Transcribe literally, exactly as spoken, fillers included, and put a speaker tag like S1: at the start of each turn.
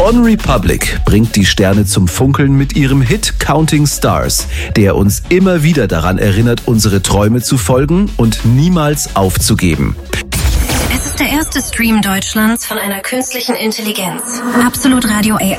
S1: One Republic bringt die Sterne zum Funkeln mit ihrem Hit Counting Stars, der uns immer wieder daran erinnert, unsere Träume zu folgen und niemals aufzugeben.
S2: Es ist der erste Stream Deutschlands von einer künstlichen Intelligenz. Absolut Radio A I.